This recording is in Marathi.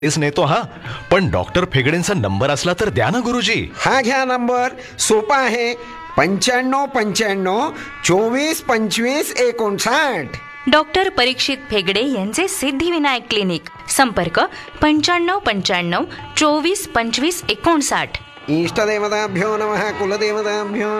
तेच नेतो हा. पण डॉक्टर फेगडेंचा नंबर असला तर द्या ना गुरुजी. हा घ्या नंबर, सोपा आहे. 9595 24 25 59. डॉक्टर परीक्षित फेगडे यांचे सिद्धिविनायक क्लिनिक. संपर्क 9595 24 25 59. इष्टदेवताभ्यो नमः, कुलदेवताभ्यो